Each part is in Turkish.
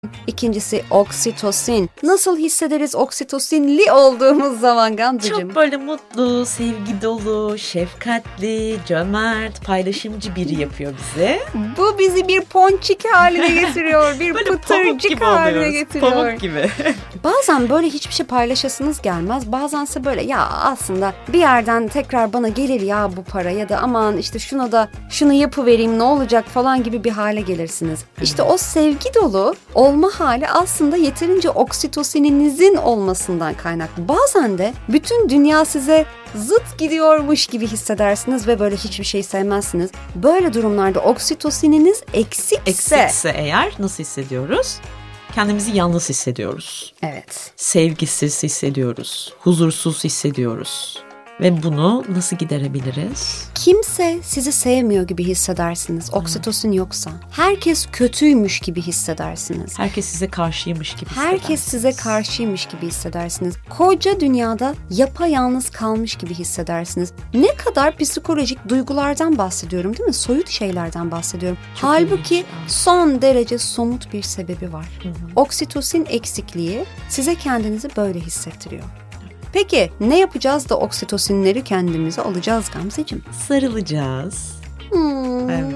İkincisi oksitosin. Nasıl hissederiz oksitosinli olduğumuz zaman Gamzeciğim? Çok böyle mutlu, sevgi dolu, şefkatli, cömert, paylaşımcı biri yapıyor bizi. Bu bizi bir ponçik haline getiriyor. Bir pıtırcık haline getiriyor. Pamuk gibi. Bazen böyle hiçbir şey paylaşasınız gelmez. Bazense böyle ya aslında bir yerden tekrar bana gelir ya bu para ya da aman işte şunu yapıvereyim ne olacak falan gibi bir hale gelirsiniz. İşte o sevgi dolu olma hali aslında yeterince oksitosininizin olmasından kaynaklı. Bazen de bütün dünya size zıt gidiyormuş gibi hissedersiniz ve böyle hiçbir şey sevmezsiniz. Böyle durumlarda oksitosininiz eksikse eğer nasıl hissediyoruz? Kendimizi yalnız hissediyoruz. Evet. Sevgisiz hissediyoruz. Huzursuz hissediyoruz. Ve bunu nasıl giderebiliriz? Kimse sizi sevmiyor gibi hissedersiniz. Oksitosin yoksa. Herkes kötüymüş gibi hissedersiniz. Herkes size karşıymış gibi hissedersiniz. Herkes size karşıymış gibi hissedersiniz. Koca dünyada yapayalnız kalmış gibi hissedersiniz. Ne kadar psikolojik duygulardan bahsediyorum değil mi? Soyut şeylerden bahsediyorum. Çok Halbuki ilginç. son derece somut bir sebebi var. Hı hı. Oksitosin eksikliği size kendinizi böyle hissettiriyor. Peki ne yapacağız da oksitosinleri kendimize alacağız Gamzeciğim? Sarılacağız. Evet.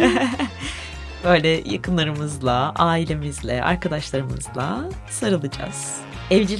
Böyle yakınlarımızla, ailemizle, arkadaşlarımızla sarılacağız. Evcil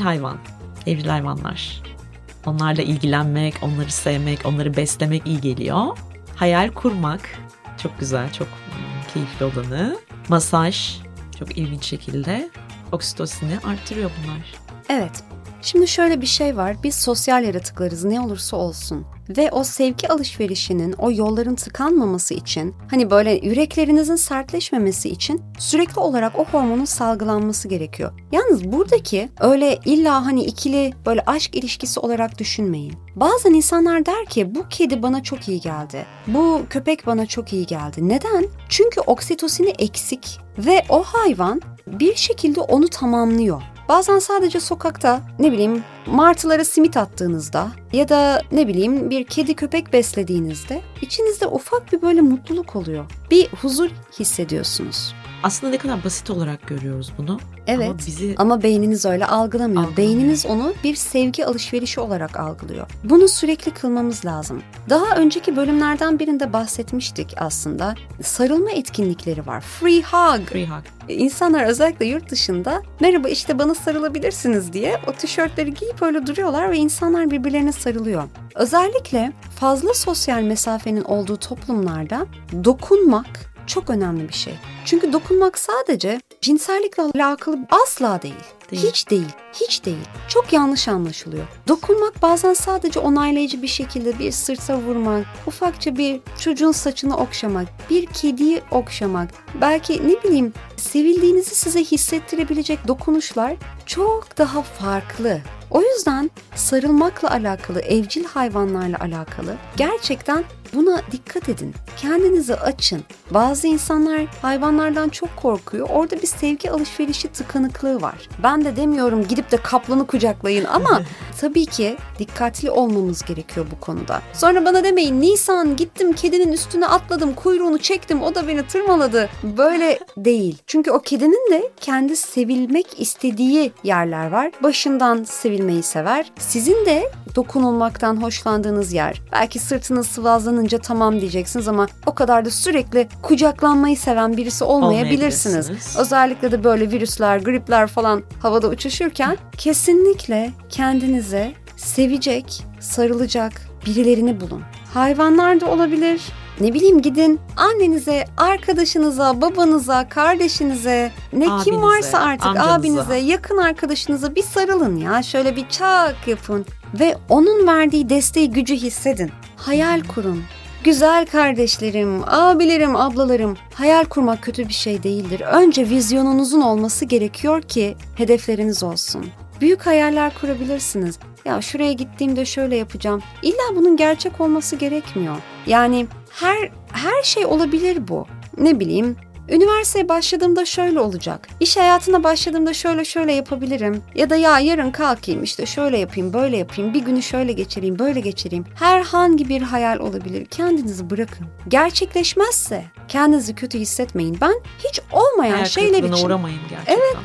hayvanlar. Onlarla ilgilenmek, onları sevmek, onları beslemek iyi geliyor. Hayal kurmak çok güzel, çok keyifli olanı. Masaj çok ilginç şekilde oksitosini arttırıyor bunlar. Evet. Şimdi şöyle bir şey var. Biz sosyal yaratıklarız ne olursa olsun. Ve o sevgi alışverişinin, o yolların tıkanmaması için, hani böyle yüreklerinizin sertleşmemesi için sürekli olarak o hormonun salgılanması gerekiyor. Yalnız buradaki öyle illa hani ikili böyle aşk ilişkisi olarak düşünmeyin. Bazen insanlar der ki bu kedi bana çok iyi geldi. Bu köpek bana çok iyi geldi. Neden? Çünkü oksitosini eksik ve o hayvan bir şekilde onu tamamlıyor. Bazen sadece sokakta martılara simit attığınızda ya da bir kedi köpek beslediğinizde içinizde ufak bir böyle mutluluk oluyor. Bir huzur hissediyorsunuz. Aslında ne kadar basit olarak görüyoruz bunu. Evet ama beyniniz öyle algılamıyor. Beyniniz onu bir sevgi alışverişi olarak algılıyor. Bunu sürekli kılmamız lazım. Daha önceki bölümlerden birinde bahsetmiştik aslında. Sarılma etkinlikleri var. Free hug. İnsanlar özellikle yurt dışında merhaba işte bana sarılabilirsiniz diye o tişörtleri giyip öyle duruyorlar ve insanlar birbirlerine sarılıyor. Özellikle fazla sosyal mesafenin olduğu toplumlarda dokunmak çok önemli bir şey. Çünkü dokunmak sadece cinsellikle alakalı asla değil. Hiç değil. Çok yanlış anlaşılıyor. Dokunmak bazen sadece onaylayıcı bir şekilde bir sırta vurmak, ufakça bir çocuğun saçını okşamak, bir kediyi okşamak, belki sevildiğinizi size hissettirebilecek dokunuşlar çok daha farklı. O yüzden sarılmakla alakalı, evcil hayvanlarla alakalı gerçekten buna dikkat edin. Kendinizi açın. Bazı insanlar hayvanlardan çok korkuyor. Orada bir sevgi alışverişi tıkanıklığı var. Ben de demiyorum gidip de kaplanı kucaklayın ama tabii ki dikkatli olmamız gerekiyor bu konuda. Sonra bana demeyin Nisan gittim kedinin üstüne atladım, kuyruğunu çektim, o da beni tırmaladı. Böyle değil. Çünkü o kedinin de kendi sevilmek istediği yerler var. Başından sevilmeyi sever. Sizin de dokunulmaktan hoşlandığınız yer. Belki sırtınız sıvazlanınca tamam diyeceksiniz ama o kadar da sürekli kucaklanmayı seven birisi olmayabilirsiniz. Özellikle de böyle virüsler, gripler falan havada uçuşurken kesinlikle kendinize sevecek, sarılacak birilerini bulun. Hayvanlar da olabilir. Gidin annenize, arkadaşınıza, babanıza, kardeşinize, kim varsa artık amcanıza, abinize, yakın arkadaşınıza bir sarılın ya. Şöyle bir çak yapın ve onun verdiği desteği, gücü hissedin. Hayal kurun. Güzel kardeşlerim, abilerim, ablalarım, hayal kurmak kötü bir şey değildir. Önce vizyonunuzun olması gerekiyor ki hedefleriniz olsun. Büyük hayaller kurabilirsiniz. Ya şuraya gittiğimde şöyle yapacağım. İlla bunun gerçek olması gerekmiyor. Yani her şey olabilir bu. Üniversiteye başladığımda şöyle olacak. İş hayatına başladığımda şöyle yapabilirim. Ya da ya yarın kalkayım işte şöyle yapayım, böyle yapayım. Bir günü şöyle geçireyim, böyle geçireyim. Herhangi bir hayal olabilir. Kendinizi bırakın. Gerçekleşmezse kendinizi kötü hissetmeyin. Ben hiç olmayan şeyler için... uğramayın gerçekten. Evet.